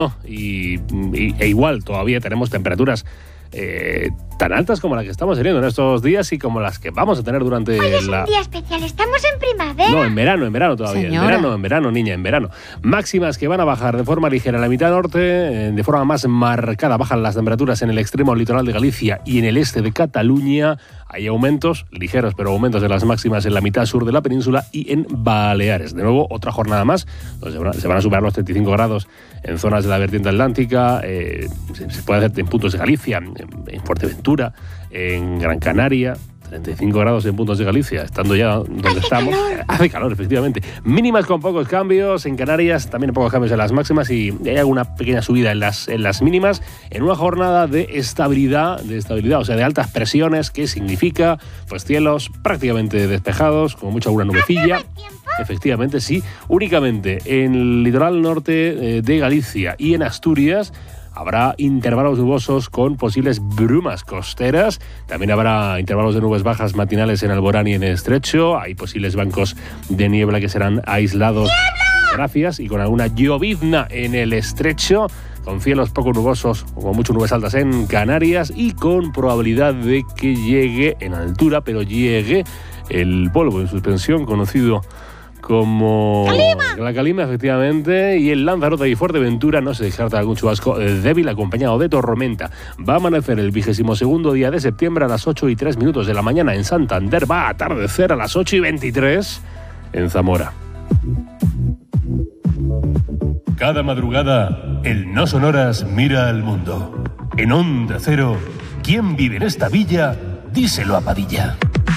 e igual todavía tenemos temperaturas tan altas como las que estamos teniendo en estos días y como las que vamos a tener durante Hoy es un día especial, estamos en primavera. No, en verano todavía. Señora. En verano, niña, en verano. Máximas que van a bajar de forma ligera en la mitad norte, de forma más marcada bajan las temperaturas en el extremo litoral de Galicia y en el este de Cataluña. Hay aumentos, ligeros, pero aumentos de las máximas en la mitad sur de la península y en Baleares. De nuevo, otra jornada más, donde se van a superar los 35 grados en zonas de la vertiente atlántica. Se puede hacer en puntos de Galicia, en Fuerteventura, en Gran Canaria. 35 grados en puntos de Galicia, estando ya donde estamos. Hace calor, efectivamente. Mínimas con pocos cambios, en Canarias también pocos cambios en las máximas y hay alguna pequeña subida en las mínimas, en una jornada de estabilidad, o sea, de altas presiones, que significa pues cielos prácticamente despejados, con mucha alguna nubecilla. Efectivamente, sí. Únicamente en el litoral norte de Galicia y en Asturias habrá intervalos nubosos con posibles brumas costeras. También habrá intervalos de nubes bajas matinales en Alborán y en Estrecho. Hay posibles bancos de niebla que serán aislados. Gracias. Y con alguna llovizna en el Estrecho, con cielos poco nubosos o con muchas nubes altas en Canarias y con probabilidad de que llegue en altura, pero llegue el polvo en suspensión conocido como la calima, efectivamente, y en Lanzarote y Fuerteventura no se descarta algún chubasco débil acompañado de tormenta. Va a amanecer el 22º día de septiembre a las 8:03 de la mañana en Santander. Va a atardecer a las 8:23 en Zamora. Cada madrugada, el No Sonoras mira al mundo. En Onda Cero, ¿quién vive en esta villa? Díselo a Padilla.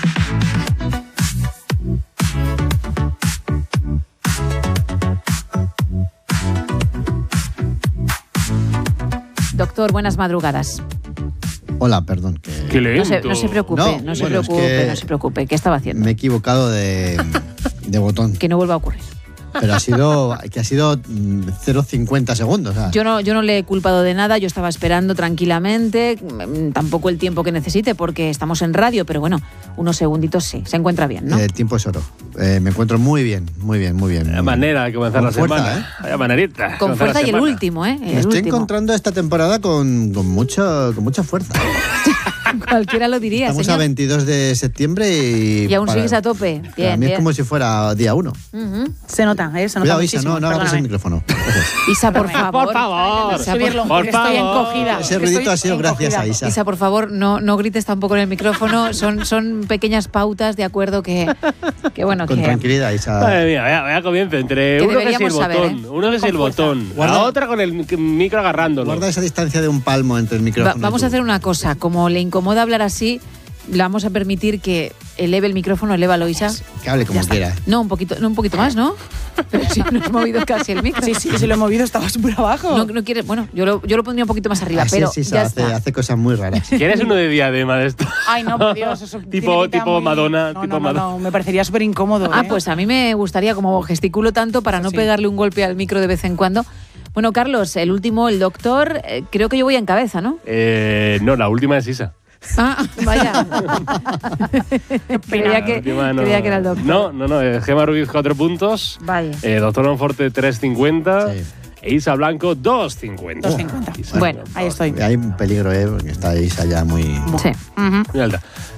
Doctor, buenas madrugadas. Hola, perdón. ¡Qué lento! No se preocupe, no se preocupe. ¿Qué estaba haciendo? Me he equivocado de botón. Que no vuelva a ocurrir. Pero ha sido 0,50 segundos. O sea. Yo no le he culpado de nada, yo estaba esperando tranquilamente, tampoco el tiempo que necesite porque estamos en radio, pero bueno, unos segunditos sí, se encuentra bien, ¿no? El tiempo es oro. Me encuentro muy bien. La manera de comenzar la semana. La manerita. Con fuerza y el último, ¿eh? Me estoy encontrando esta temporada con mucha fuerza. Cualquiera lo diría, Estamos señor. a 22 de septiembre y aún sigues a tope. Bien, para mí es como si fuera día 1. Se nota, se nota. Cuidado, Isa, muchísimo. no abras el micrófono. Isa, por favor. Por favor. Subirlo, Por estoy favor. encogida. Ese ruidito ha sido gracias a Isa. Isa, por favor, no grites tampoco en el micrófono. Son pequeñas pautas, de acuerdo, que bueno, Con que... tranquilidad, Isa. Madre mía, vaya comienzo. Entre Que uno que es el deberíamos saber, botón, uno que es el botón, la Guarda- otra con el micro agarrándolo. Guarda esa distancia de un palmo entre el micrófono. Vamos a hacer una cosa. Como le incomoda hablar así, le vamos a permitir que eleve el micrófono. Elévalo, Isa. Que hable como quiera. No, un poquito más, ¿no? Pero si no has movido casi el micro. Sí, si lo he movido estaba súper abajo. No quiere, bueno, yo lo pondría un poquito más arriba, Así pero es, Isa, ya está. hace cosas muy raras. ¿Quieres uno de diadema de esto? Ay, no, por Dios. Eso tipo Madonna. No, me parecería súper incómodo. Pues a mí me gustaría, como gesticulo tanto, para no Sí. pegarle un golpe al micro de vez en cuando. Bueno, Carlos, el último, el doctor, creo que yo voy en cabeza, ¿no? No, la última es Isa. Ah, vaya. creía que era el doctor. No, Gemma Ruiz 4 puntos. Vaya. Doctor Monforte 3,50. Sí. E Isa Blanco 2,50. 2,50. Isa, Bueno, Ahí estoy. Hay un peligro, porque está Isa ya muy... Sí. muy alta.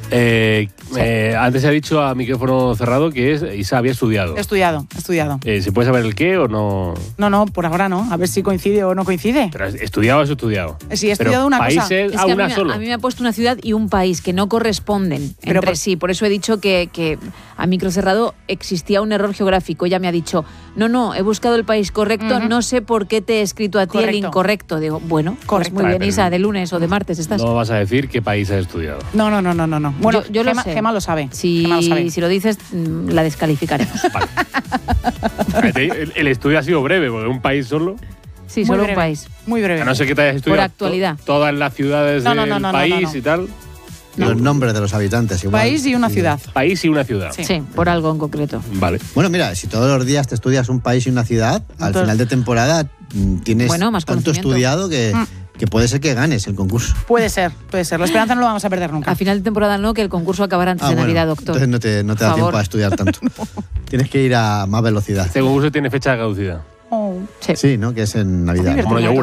Antes se ha dicho a micrófono cerrado que Isa había estudiado. He estudiado. ¿Se puede saber el qué o no? No, por ahora no. A ver si coincide o no coincide. Pero ¿estudiado o has estudiado? Sí, he Pero estudiado una cosa. países, Es que una solo. a mí me ha puesto una ciudad y un país que no corresponden Pero entre por- sí. Por eso he dicho que a micro cerrado existía un error geográfico. Ella me ha dicho, no, he buscado el país correcto, no sé por qué te he escrito a ti el Correcto. incorrecto. Digo, bueno, pues Correcto. muy Vale, bien, pero Isa, de lunes o de martes estás. No vas a decir qué país has estudiado. No. Bueno, Yo lo Gema, sé. Gema lo sabe. Si Gema lo sabe. lo dices, la descalificaremos. El estudio ha sido breve, porque un país solo. Sí, Muy solo breve. un país. Muy breve. A no ser que te hayas estudiado actualidad. todas las ciudades No, del país no. y tal. Los nombres de los habitantes igual. País y una ciudad. País y una ciudad. Sí. Sí, por algo en concreto. Vale. Bueno, mira, si todos los días te estudias un país y una ciudad, al Entonces- final de temporada tienes Bueno, más tanto conocimiento. estudiado que puede ser que ganes el concurso. Puede ser. La esperanza no lo vamos a perder nunca. A final de temporada no, que el concurso acabará antes de bueno, Navidad, doctor. entonces no te Por da tiempo favor. a estudiar tanto. Tienes que ir a más velocidad. Este concurso tiene fecha de caducidad. Oh. Sí. Sí, ¿no? Que es en Navidad. Divertido. Como los yogures.